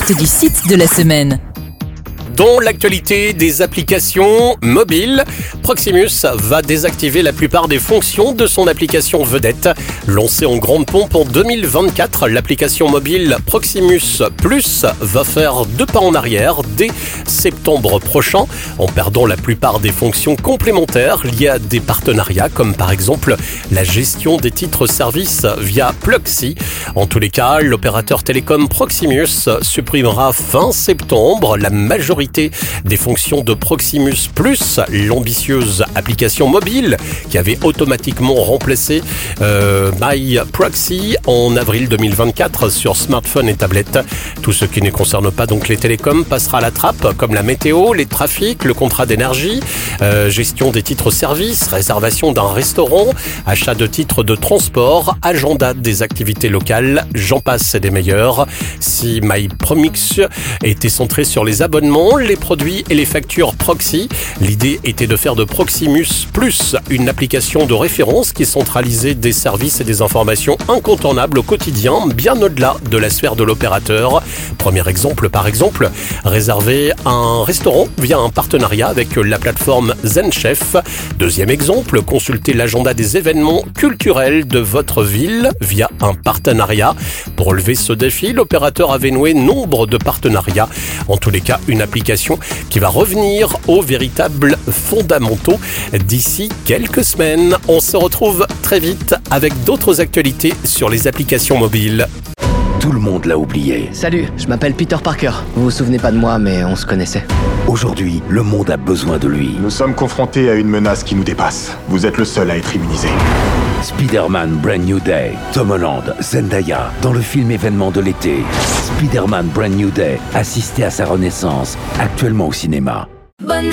découverte du site de la semaine. Dans l'actualité des applications mobiles, Proximus va désactiver la plupart des fonctions de son application vedette. Lancée en grande pompe en 2024, l'application mobile Proximus Plus va faire 2 pas en arrière dès septembre prochain, en perdant la plupart des fonctions complémentaires liées à des partenariats, comme par exemple la gestion des titres-services via Pluxee. En tous les cas, l'opérateur télécom Proximus supprimera fin septembre la majorité des fonctions de Proximus Plus, l'ambitieuse application mobile qui avait automatiquement remplacé My Proxy en avril 2024 sur smartphone et tablette. Tout ce qui ne concerne pas donc les télécoms passera à la trappe, comme la météo, les trafics, le contrat d'énergie, gestion des titres-services, réservation d'un restaurant, achat de titres de transport, agenda des activités locales, j'en passe et des meilleurs. Si My Promix était centré sur les abonnements, les produits et les factures Proxy, l'idée était de faire de Proximus Plus une application de référence qui centralisait des services et des informations incontournables au quotidien, bien au-delà de la sphère de l'opérateur. Premier exemple, par exemple, réserver un restaurant via un partenariat avec la plateforme ZenChef. Deuxième exemple, consulter l'agenda des événements culturels de votre ville via un partenariat. Pour relever ce défi, l'opérateur avait noué nombre de partenariats. En tous les cas, une application qui va revenir aux véritables fondamentaux d'ici quelques semaines. On se retrouve très vite avec d'autres actualités sur les applications mobiles. Tout le monde l'a oublié. Salut, je m'appelle Peter Parker. Vous vous souvenez pas de moi, mais on se connaissait. Aujourd'hui, le monde a besoin de lui. Nous sommes confrontés à une menace qui nous dépasse. Vous êtes le seul à être immunisé. Spider-Man Brand New Day. Tom Holland, Zendaya, dans le film événement de l'été. Spider-Man Brand New Day, assistez à sa renaissance, actuellement au cinéma.